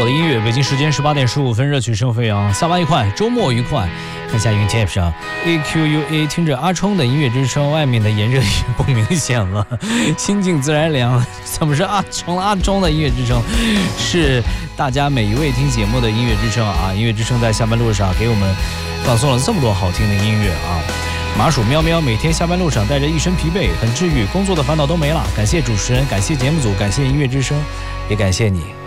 的音乐，北京时间18点15分，热曲声飞扬，下班愉快，周末愉快。看下云 Tap 上 AQUA， 听着阿冲的音乐之声，外面的炎热也不明显了，心静自然凉。怎么是阿冲的音乐之声？是大家每一位听节目的音乐之声啊！音乐之声在下班路上给我们放送了这么多好听的音乐啊！麻薯喵喵每天下班路上带着一身疲惫，很治愈，工作的烦恼都没了。感谢主持人，感谢节目组，感谢音乐之声，也感谢你。